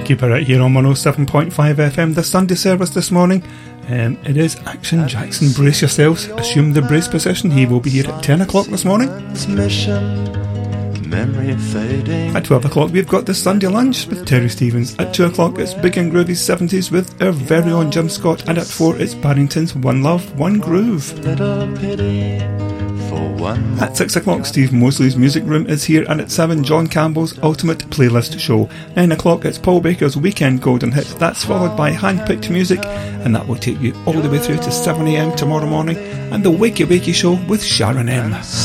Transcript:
Keep it right here on 107.5 FM, the Sunday service this morning. It is Action Jackson. Brace yourselves, assume the brace position. He will be here at 10 o'clock this morning. At 12 o'clock we've got the Sunday lunch with Terry Stevens. At 2 o'clock it's Big and Groovy 70s with our very own Jim Scott. And at 4 it's Barrington's One Love, One Groove. At 6 o'clock Steve Mosley's Music Room is here, and at 7 John Campbell's Ultimate Playlist Show. 9 o'clock it's Paul Baker's Weekend Golden Hits. That's followed by Handpicked Music, and that will take you all the way through to 7am tomorrow morning, and the Wakey Wakey Show with Sharon M.